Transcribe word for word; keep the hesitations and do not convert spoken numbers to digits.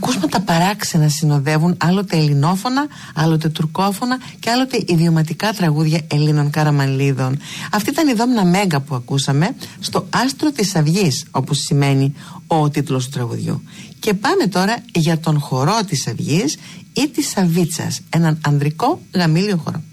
ακούσματα παράξενα συνοδεύουν άλλοτε ελληνόφωνα, άλλοτε τουρκόφωνα και άλλοτε ιδιωματικά τραγούδια Ελλήνων Καραμανλίδων. Αυτή ήταν η Δόμνα Μέγκα που ακούσαμε στο Άστρο της Αυγής, όπως σημαίνει ο τίτλος του τραγουδιού. Και πάμε τώρα για τον χορό της Αυγής ή της Σαβίτσας, έναν ανδρικό γαμήλιο χορό.